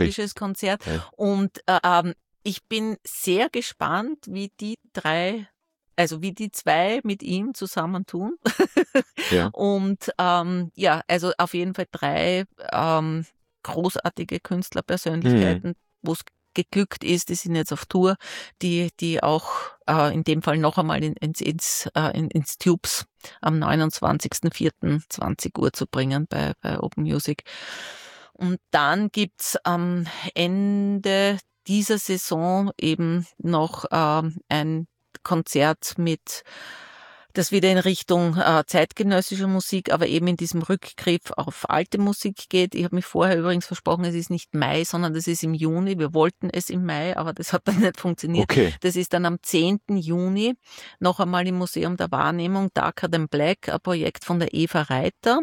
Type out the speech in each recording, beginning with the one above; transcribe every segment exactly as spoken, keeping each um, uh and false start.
fantastisches Konzert. Ja. Und äh, ähm, ich bin sehr gespannt, wie die drei, also wie die zwei mit ihm zusammentun. Ja. Und ähm, ja, also auf jeden Fall drei ähm, großartige Künstlerpersönlichkeiten, Mhm. wo es geglückt ist, die sind jetzt auf Tour, die, die auch äh, in dem Fall noch einmal in, ins, ins, äh, in, ins Tubes am neunundzwanzigsten vierten zwanzig Uhr zu bringen bei, bei Open Music. Und dann gibt's am Ende dieser Saison eben noch ähm, ein Konzert mit, das wieder in Richtung äh, zeitgenössischer Musik, aber eben in diesem Rückgriff auf alte Musik geht. Ich habe mich vorher übrigens versprochen, es ist nicht Mai, sondern das ist im Juni. Wir wollten es im Mai, aber das hat dann nicht funktioniert. Okay. Das ist dann am zehnten Juni noch einmal im Museum der Wahrnehmung, Darker Than Black, ein Projekt von der Eva Reiter,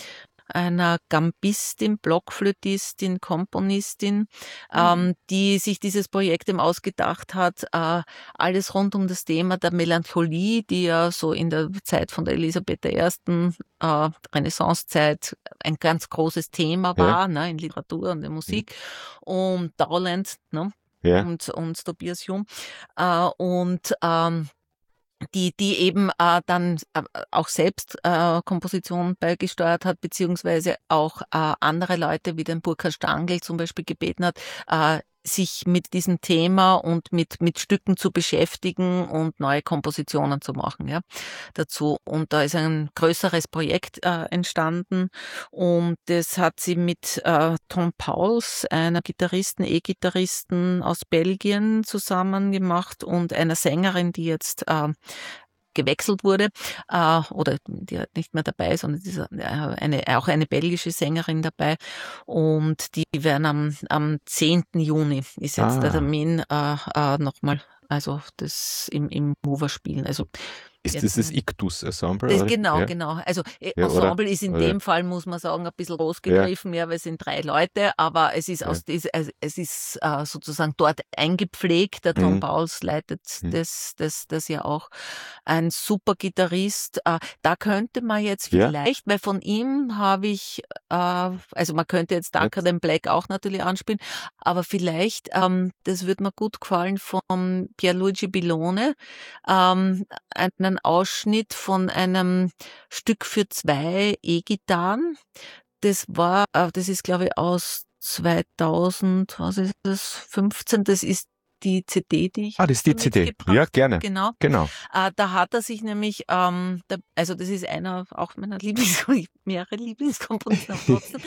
einer Gambistin, Blockflötistin, Komponistin, ähm, die sich dieses Projekt eben ausgedacht hat, äh, alles rund um das Thema der Melancholie, die ja so in der Zeit von der Elisabeth I., äh, Renaissancezeit, ein ganz großes Thema war, Ja. ne, in Literatur und in Musik, und Dowland, ne, Ja. und, und Tobias Hume, äh, und ähm, die die eben äh, dann äh, auch selbst äh, Komposition beigesteuert hat, beziehungsweise auch äh, andere Leute wie den Burkhard Stangl zum Beispiel gebeten hat, äh, sich mit diesem Thema und mit mit Stücken zu beschäftigen und neue Kompositionen zu machen, ja, dazu. Und da ist ein größeres Projekt äh, entstanden, und das hat sie mit äh, Tom Pauls, einer Gitarristen, E-Gitarristen aus Belgien, zusammen gemacht, und einer Sängerin, die jetzt äh, gewechselt wurde, äh, oder die halt nicht mehr dabei ist, sondern ist eine, auch eine belgische Sängerin dabei, und die werden am, am zehnten Juni ist jetzt Ah. der Termin, äh, äh, nochmal, also das im, im Mover spielen, also Ist das das Ictus-Ensemble? das, oder? genau, Ja. genau. Also äh, Ja, oder- Ensemble ist in oder- dem Fall, muss man sagen, ein bisschen großgegriffen, ja, weil es sind drei Leute, aber es ist Ja. aus dies, also es ist äh, sozusagen dort eingepflegt. Der Tom Mhm. Pauls leitet Mhm. das, das, das ja auch. Ein super Gitarrist. Äh, da könnte man jetzt Ja. vielleicht, weil von ihm habe ich, äh, also man könnte jetzt Darker Than Black auch natürlich anspielen, aber vielleicht, ähm, das würde mir gut gefallen, von Pierluigi Billone, ähm, einen Ausschnitt von einem Stück für zwei E-Gitarren. Das war, äh, das ist glaube ich aus zweitausend, was ist das, fünfzehn, das ist die C D, die ich Ah, das ist die C D. mitgebracht Ja, gerne. Genau. Genau. Äh, da hat er sich nämlich, ähm, da, also das ist einer auch meiner Lieblings, mehrere Lieblingskomponisten, aber trotzdem,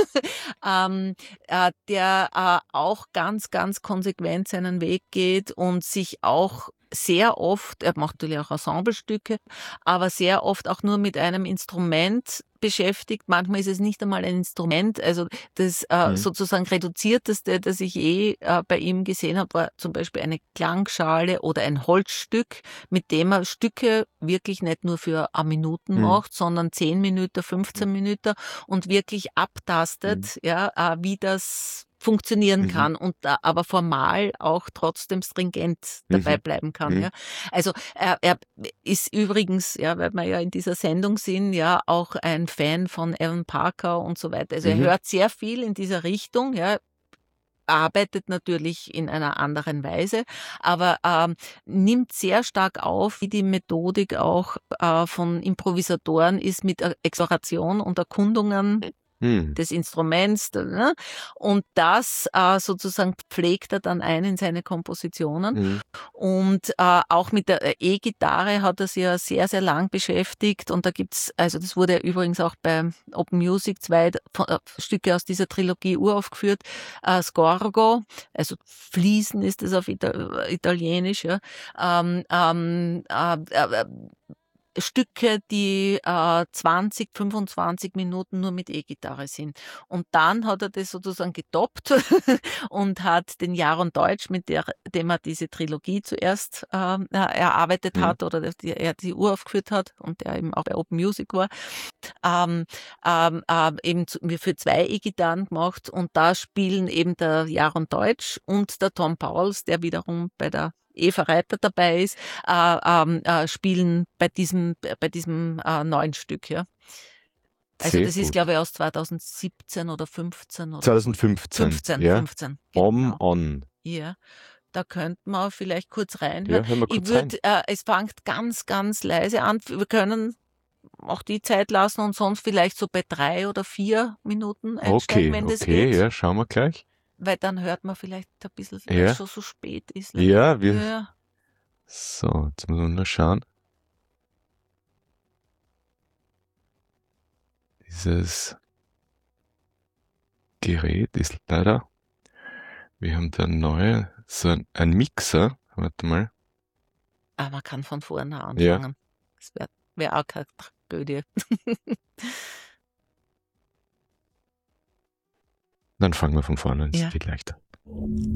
ähm, äh, der äh, auch ganz, ganz konsequent seinen Weg geht und sich auch sehr oft, er macht natürlich auch Ensemblestücke, aber sehr oft auch nur mit einem Instrument beschäftigt. Manchmal ist es nicht einmal ein Instrument. Also das äh, Mhm. sozusagen reduzierteste, das ich je äh, bei ihm gesehen habe, war zum Beispiel eine Klangschale oder ein Holzstück, mit dem er Stücke wirklich nicht nur für eine Minuten Mhm. macht, sondern zehn Minuten, fünfzehn Minuten, und wirklich abtastet, ja, äh, wie das funktionieren Mhm. kann und da aber formal auch trotzdem stringent dabei Mhm. bleiben kann. Mhm. Ja. Also er, er ist übrigens, ja, weil wir ja in dieser Sendung sind, ja auch ein Fan von Alan Parker und so weiter. Also Mhm. er hört sehr viel in dieser Richtung, ja, arbeitet natürlich in einer anderen Weise, aber ähm, nimmt sehr stark auf, wie die Methodik auch äh, von Improvisatoren ist, mit Exploration und Erkundungen Mhm. des Instruments, ne? Und das äh, sozusagen pflegt er dann ein in seine Kompositionen. Mhm. Und äh, auch mit der E-Gitarre hat er sich ja sehr, sehr lang beschäftigt, und da gibt's, also das wurde ja übrigens auch bei Open Music, zwei von, äh, Stücke aus dieser Trilogie uraufgeführt, äh, Scorgo, also Fließen ist es auf Ital- Italienisch, ja, ähm, ähm, äh, äh, Stücke, die äh, zwanzig, fünfundzwanzig Minuten nur mit E-Gitarre sind. Und dann hat er das sozusagen getoppt und hat den Jaron Deutsch, mit der, dem er diese Trilogie zuerst äh, erarbeitet Mhm. hat, oder die, er die uraufgeführt hat und der eben auch bei Open Music war, ähm, ähm, äh, eben zu, für zwei E-Gitarren gemacht, und da spielen eben der Jaron Deutsch und der Tom Pauls, der wiederum bei der Eva Reiter dabei ist, äh, ähm, äh, spielen bei diesem, bei diesem äh, neuen Stück. Ja. Also Sehr das ist, gut. glaube ich, aus zweitausendsiebzehn oder fünfzehn oder zwanzig fünfzehn. fünfzehn, Ja. fünfzehn. On, Genau. on. Ja, da könnten wir vielleicht kurz reinhören. Ja, hören wir Ich kurz rein. würde, äh, es fängt ganz, ganz leise an. Wir können auch die Zeit lassen und sonst vielleicht so bei drei oder vier Minuten einsteigen, Okay, wenn das okay, geht. ja, schauen wir gleich. Weil dann hört man vielleicht ein bisschen, weil Ja. es schon so spät ist. Ja, wir. Ja. So, jetzt müssen wir nur schauen. Dieses Gerät ist leider. Wir haben da neue, so ein, ein Mixer. Warte mal. Aber man kann von vorne Ja. anfangen. Das wäre wär auch keine Tragödie. Dann fangen wir von vorne an, ist Ja. viel leichter.